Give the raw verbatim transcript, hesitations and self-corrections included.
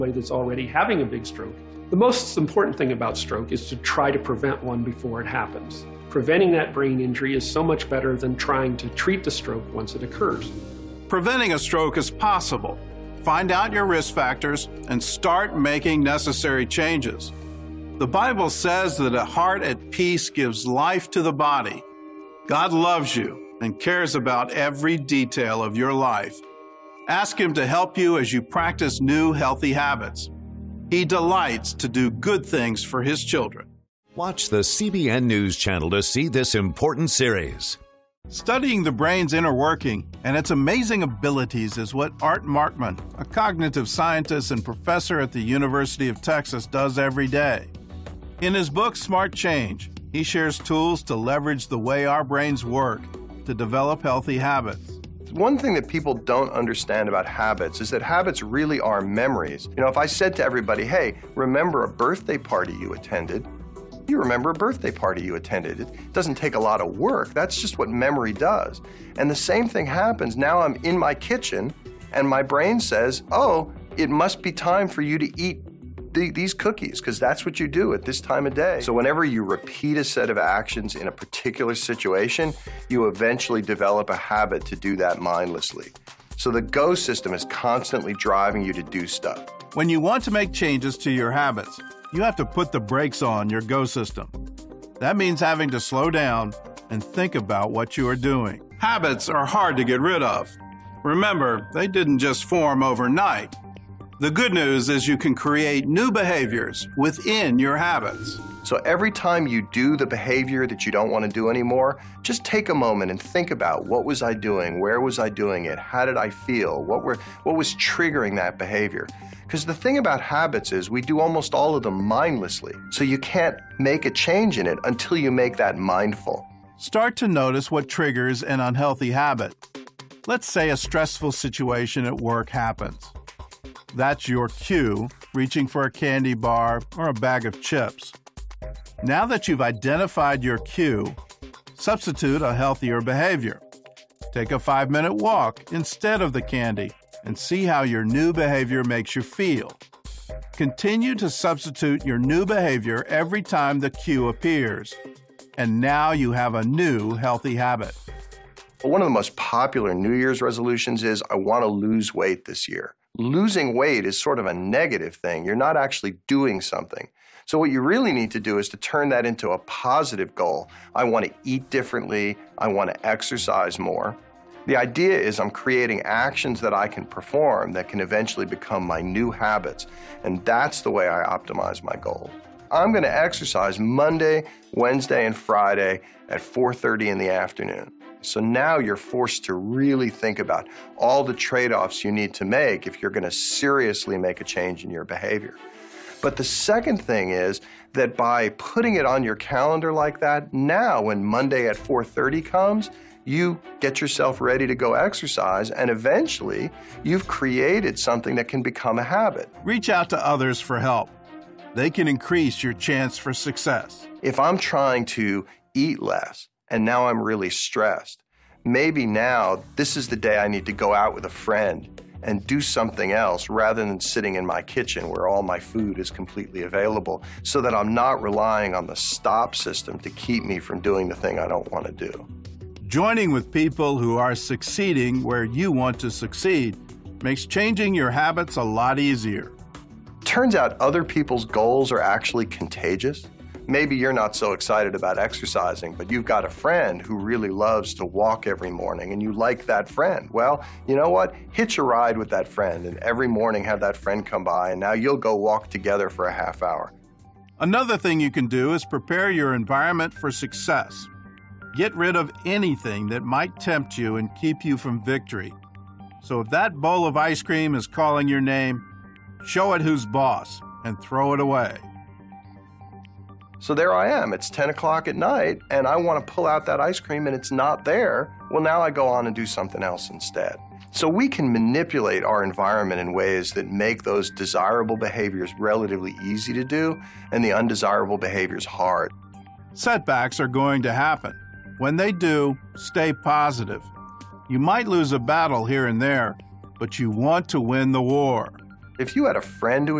somebody that's already having a big stroke. The most important thing about stroke is to try to prevent one before it happens. Preventing that brain injury is so much better than trying to treat the stroke once it occurs. Preventing a stroke is possible. Find out your risk factors and start making necessary changes. The Bible says that a heart at peace gives life to the body. God loves you and cares about every detail of your life. Ask Him to help you as you practice new healthy habits. He delights to do good things for His children. Watch the C B N News Channel to see this important series. Studying the brain's inner working and its amazing abilities is what Art Markman, a cognitive scientist and professor at the University of Texas, does every day. In his book, Smart Change, he shares tools to leverage the way our brains work to develop healthy habits. One thing that people don't understand about habits is that habits really are memories. You know, if I said to everybody, hey, remember a birthday party you attended, you remember a birthday party you attended. It doesn't take a lot of work. That's just what memory does. And the same thing happens. Now I'm in my kitchen and my brain says, oh, it must be time for you to eat th- these cookies, because that's what you do at this time of day. So whenever you repeat a set of actions in a particular situation, you eventually develop a habit to do that mindlessly. So the Go system is constantly driving you to do stuff. When you want to make changes to your habits, you have to put the brakes on your Go system. That means having to slow down and think about what you are doing. Habits are hard to get rid of. Remember, they didn't just form overnight. The good news is you can create new behaviors within your habits. So every time you do the behavior that you don't want to do anymore, just take a moment and think about, what was I doing? Where was I doing it? How did I feel? What were what was triggering that behavior? Because the thing about habits is we do almost all of them mindlessly. So you can't make a change in it until you make that mindful. Start to notice what triggers an unhealthy habit. Let's say a stressful situation at work happens. That's your cue, reaching for a candy bar or a bag of chips. Now that you've identified your cue, substitute a healthier behavior. Take a five-minute walk instead of the candy and see how your new behavior makes you feel. Continue to substitute your new behavior every time the cue appears. And now you have a new healthy habit. One of the most popular New Year's resolutions is, I want to lose weight this year. Losing weight is sort of a negative thing. You're not actually doing something. So what you really need to do is to turn that into a positive goal. I want to eat differently. I want to exercise more. The idea is I'm creating actions that I can perform that can eventually become my new habits. And that's the way I optimize my goal. I'm going to exercise Monday, Wednesday, and Friday at four thirty in the afternoon. So now you're forced to really think about all the trade-offs you need to make if you're going to seriously make a change in your behavior. But the second thing is that by putting it on your calendar like that, now when Monday at four thirty comes, you get yourself ready to go exercise, and eventually you've created something that can become a habit. Reach out to others for help. They can increase your chance for success. If I'm trying to eat less and now I'm really stressed, maybe now this is the day I need to go out with a friend and do something else rather than sitting in my kitchen where all my food is completely available, so that I'm not relying on the stop system to keep me from doing the thing I don't want to do. Joining with people who are succeeding where you want to succeed makes changing your habits a lot easier. Turns out other people's goals are actually contagious. Maybe you're not so excited about exercising, but you've got a friend who really loves to walk every morning and you like that friend. Well, you know what? Hitch a ride with that friend and every morning have that friend come by, and now you'll go walk together for a half hour. Another thing you can do is prepare your environment for success. Get rid of anything that might tempt you and keep you from victory. So if that bowl of ice cream is calling your name, show it who's boss and throw it away. So there I am, it's ten o'clock at night, and I want to pull out that ice cream and it's not there. Well, now I go on and do something else instead. So we can manipulate our environment in ways that make those desirable behaviors relatively easy to do and the undesirable behaviors hard. Setbacks are going to happen. When they do, stay positive. You might lose a battle here and there, but you want to win the war. If you had a friend who